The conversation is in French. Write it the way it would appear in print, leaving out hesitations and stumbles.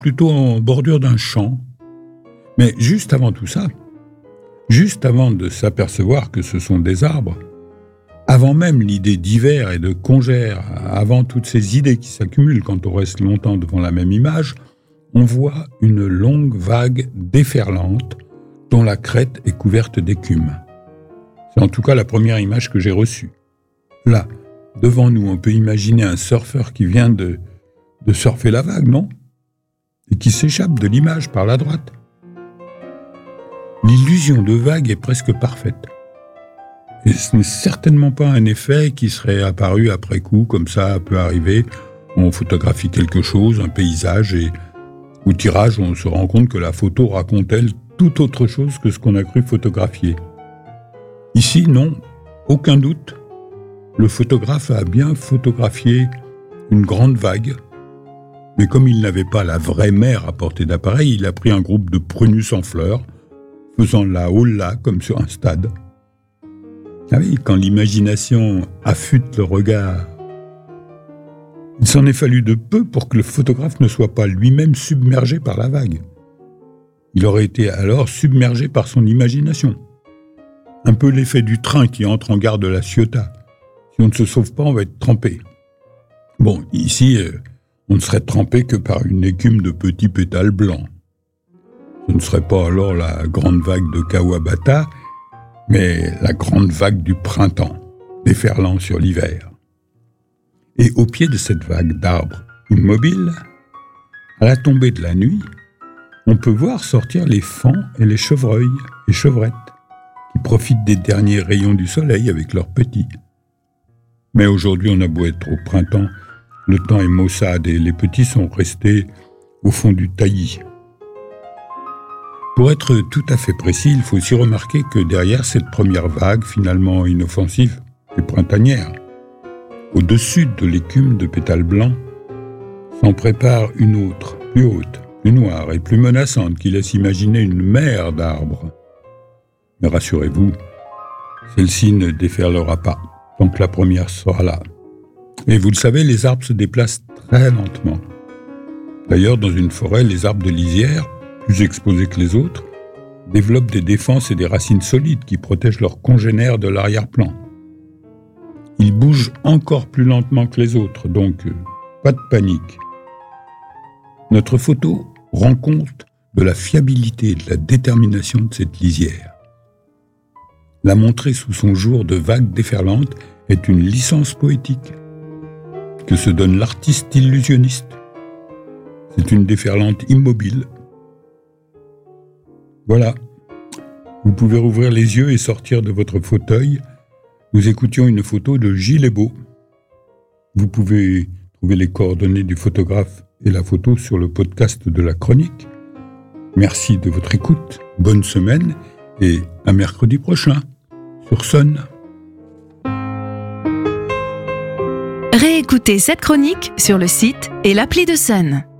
plutôt en bordure d'un champ. Mais juste avant tout ça, juste avant de s'apercevoir que ce sont des arbres, avant même l'idée d'hiver et de congère, avant toutes ces idées qui s'accumulent quand on reste longtemps devant la même image, on voit une longue vague déferlante dont la crête est couverte d'écume. C'est en tout cas la première image que j'ai reçue. Là, devant nous, on peut imaginer un surfeur qui vient de surfer la vague, non ? Et qui s'échappe de l'image par la droite. L'illusion de vague est presque parfaite. Et ce n'est certainement pas un effet qui serait apparu après coup, comme ça peut arriver. On photographie quelque chose, un paysage, et au tirage, on se rend compte que la photo raconte, elle, tout autre chose que ce qu'on a cru photographier. Ici, non, aucun doute. Le photographe a bien photographié une grande vague, mais comme il n'avait pas la vraie mer à portée d'appareil, il a pris un groupe de prunus en fleurs, faisant la holla comme sur un stade. Ah oui, quand l'imagination affûte le regard, il s'en est fallu de peu pour que le photographe ne soit pas lui-même submergé par la vague. Il aurait été alors submergé par son imagination. Un peu l'effet du train qui entre en gare de la Ciotat. Si on ne se sauve pas, on va être trempé. Bon, ici, on ne serait trempé que par une écume de petits pétales blancs. Ce ne serait pas alors la grande vague de Kawabata, mais la grande vague du printemps, déferlant sur l'hiver. Et au pied de cette vague d'arbres immobiles, à la tombée de la nuit, on peut voir sortir les faons et les chevreuils et chevrettes, qui profitent des derniers rayons du soleil avec leurs petits. Mais aujourd'hui, on a beau être au printemps, le temps est maussade et les petits sont restés au fond du taillis. Pour être tout à fait précis, il faut aussi remarquer que derrière cette première vague, finalement inoffensive et printanière, au-dessus de l'écume de pétales blancs, s'en prépare une autre, plus haute, plus noire et plus menaçante qui laisse imaginer une mer d'arbres. Mais rassurez-vous, celle-ci ne déferlera pas tant que la première sera là. Et vous le savez, les arbres se déplacent très lentement. D'ailleurs, dans une forêt, les arbres de lisière, plus exposés que les autres, développent des défenses et des racines solides qui protègent leurs congénères de l'arrière-plan. Ils bougent encore plus lentement que les autres, donc pas de panique. Notre photo rend compte de la fiabilité et de la détermination de cette lisière. La montrer sous son jour de vagues déferlantes est une licence poétique que se donne l'artiste illusionniste. C'est une déferlante immobile. Voilà. Vous pouvez rouvrir les yeux et sortir de votre fauteuil. Nous écoutions une photo de Gilles Ebeau. Vous pouvez trouver les coordonnées du photographe et la photo sur le podcast de la chronique. Merci de votre écoute. Bonne semaine et à mercredi prochain sur Sun. Réécoutez cette chronique sur le site et l'appli de Sun.